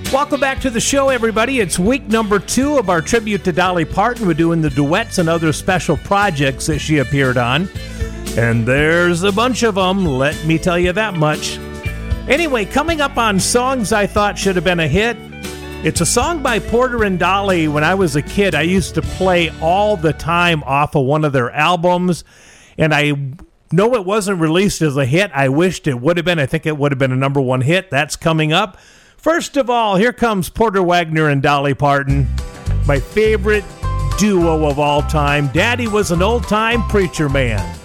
Welcome back to the show, everybody. It's week number 2 of our tribute to Dolly Parton. We're doing the duets and other special projects that she appeared on. And there's a bunch of them, let me tell you that much. Anyway, coming up on songs I thought should have been a hit, it's a song by Porter and Dolly. When I was a kid, I used to play all the time off of one of their albums. And I know it wasn't released as a hit. I wished it would have been. I think it would have been a number 1 hit. That's coming up. First of all, here comes Porter Wagoner and Dolly Parton, my favorite duo of all time. Daddy was an old-time preacher man.